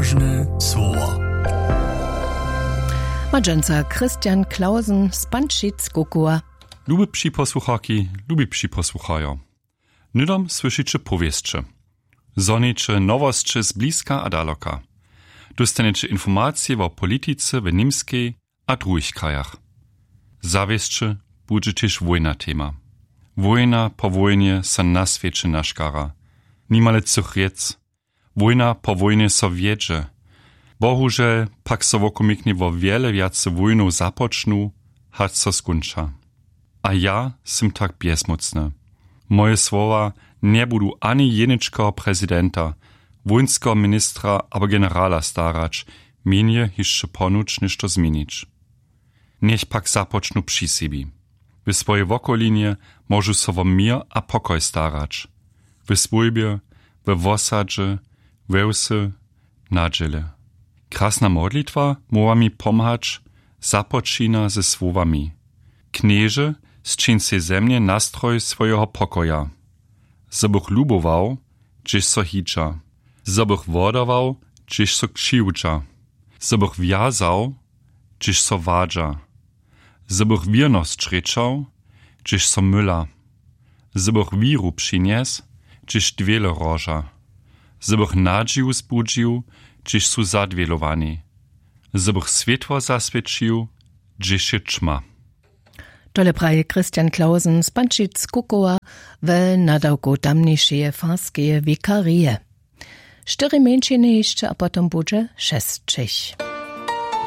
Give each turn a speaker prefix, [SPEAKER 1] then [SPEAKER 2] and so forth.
[SPEAKER 1] Ważne słowa.
[SPEAKER 2] Madżęca Christian Klausen z Pančic-Kukua.
[SPEAKER 3] Lubi psi posłuchaki, lubi psi posłuchają. Nydom słyszycie powieście. Zonicie nowości z bliska a daleka. Dostaniecie informacje o polityce w niemskiej a drugich krajach. Zawieszcze będzie też wojna tema. Wojna po wojnie se na świecie naszkara. Niemale coś riec. Wojna po wojnie so wiedzie. Bohužel pak so wokomiknie wo wiele wiace wojnu zapocznu, hać so skończa. A ja sim tak bezmocny. Moje słowa nie budu ani jeniczko prezydenta, wojnskiego ministra albo generala starać, mienie jeszcze ponuć niż to zmienić. Niech pak zapocznu przy siebie. W swojej wokolinie możu so wo mir a pokoj starać. W swojbie, w wosadzie, wełsy, nadziele. Krasna modlitwa mowa mi pomhać, započína ze słowami. Knieże zčin se zemnie nastroj swojego pokoja. Zobych lubował, gdzieś so hicza. Zobych wodował, gdzieś so krzywcza. Zobych wiazał, gdzieś so wadża. Zobych wierność czryczał, gdzieś so myla. Zobych wiru przynies, gdzieś dwiele roża. Zobych nadził zbudził, gdzieś su zadwielowani. Zobych światło zaswiecił, gdzieś się ćma.
[SPEAKER 2] Tole praje Christian Klausen z Pančic-Kukua w nadałku tamniejszej farskie wikarie. 4 mężczyzny jeszcze, a potem będzie 6.